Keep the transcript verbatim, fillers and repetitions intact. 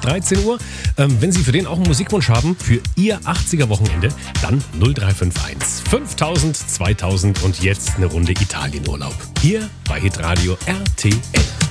dreizehn Uhr. Ähm, wenn Sie für den auch einen Musikwunsch haben, für Ihr achtziger-Wochenende, dann null drei fünf eins fünftausend, zweitausend und jetzt eine Runde Italienurlaub. Hier bei Hitradio R T L.